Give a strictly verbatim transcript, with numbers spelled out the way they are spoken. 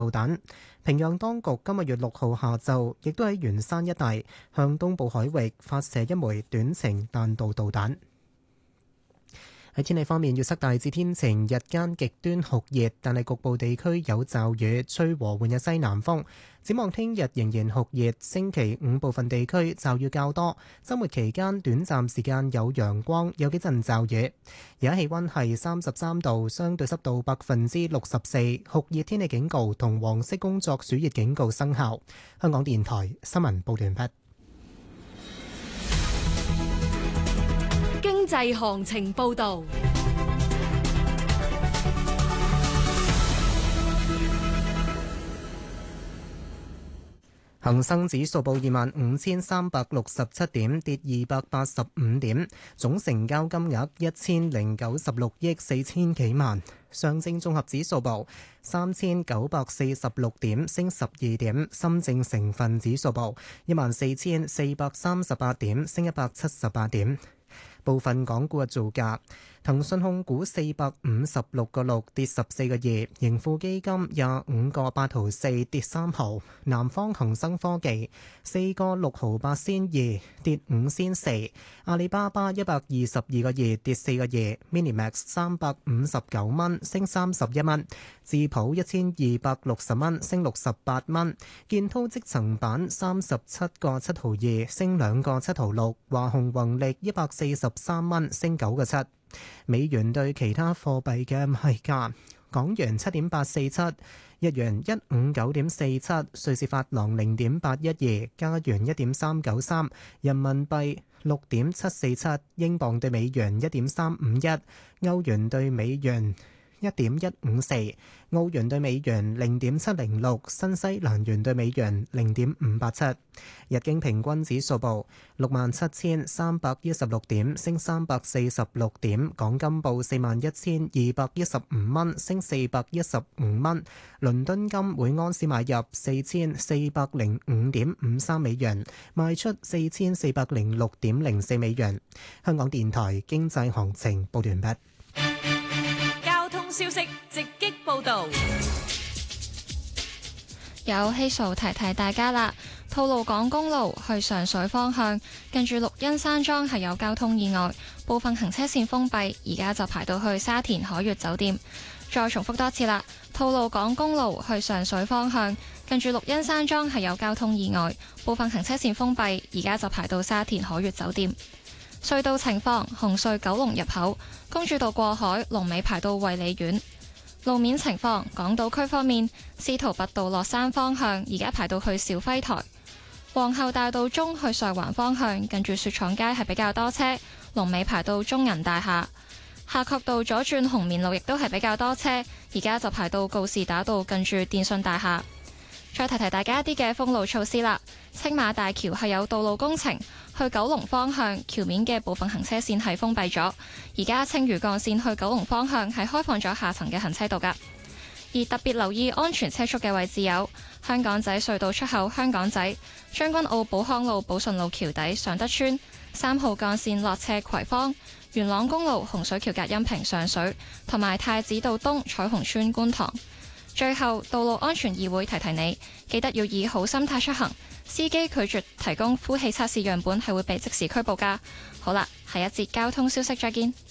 彈。平壤當局今個月六號下晝亦都喺元山一帶向東部海域發射一枚短程彈道導彈。喺天氣方面，預測大致天晴，日間極端酷熱，但係局部地區有驟雨，吹和緩嘅西南風。展望聽日仍然酷熱，星期五部分地區驟雨較多，週末期間短暫時間有陽光，有幾陣驟雨。而家氣溫係三十三度，相對濕度百分之六十四，酷熱天氣警告同黃色工作暑熱警告生效。香港電台新聞報道完畢。 經濟行情報道。 恒生指數報二萬五千三百六十七點，跌二百八十五點，總成交金額一千零九十六億四千幾萬。上證綜合指數報三千九百四十六點，升十二點。深證成分指數報一萬四千四百三十八點，升一百七十八點。部分港股嘅造價：騰訊控股四百五十六個六跌十四個二，盈富基金廿五個八毫四跌三毫，南方恒生科技四個六毫八仙二跌五仙四，阿里巴巴一百二十二個二跌四個二 ，Minimax 三百五十九蚊升三十一蚊，智普一千二百六十蚊升六十八蚊，建滔積層板三十七個七毫二升兩個七毫六，華虹宏力一百四十三蚊升九個七。美元對其他貨幣嘅賣價：港元七點八四七，日元一五九點四七，瑞士法郎零點八一二，加元一點三九三，人民幣六點七四七，英鎊對美元一點三五一，歐元對美元一點一五四，澳元對美元零點七零六，新西蘭元對美元零點五八七。日經平均指數報六萬七千三百一十六點，升三百四十六點。港金報四萬一千二百一十五蚊，升四百一十五蚊。倫敦金每安士買入四千四百零五點五三美元，賣出四千四百零六點零四美元。香港電台經濟行情報完畢。 消息直擊報道， 有希數提提大家啦。吐露港公路去上水方向，近住綠茵山莊係有交通意外，部分行車線封閉，而家就排到去沙田海悅酒店。再重複多次啦，吐露港公路去上水方向，近住綠茵山莊係有交通意外，部分行車線封閉，而家就排到沙田海悅酒店。隧道情況：紅隧九龍入口公主道過海，龍尾排到衛理苑。路面情況：港島區方面，司徒拔道落山方向而家排到去肇輝台；皇后大道中去上環方向，近住雪廠街係比較多車，龍尾排到中銀大廈。夏慤道左轉紅棉路亦都係比較多車，而家就排到告士打道近住電訊大廈。再提提大家一啲嘅封路措施啦。青馬大橋係有道路工程，去九龍方向橋面嘅部分行車線係封閉咗。而家青嶼幹線去九龍方向係開放咗下層嘅行車道㗎。而特別留意安全車速嘅位置有香港仔隧道出口香港仔、將軍澳寶康路寶順路橋底尚德村、三號幹線落斜葵芳、元朗公路洪水橋隔音屏上水，同埋太子道東彩虹村觀塘。最後，道路安全議會提提你，記得要以好心態出行。司機拒絕提供呼氣測試樣本係會被即時拘捕㗎。好啦，下一節交通消息再見。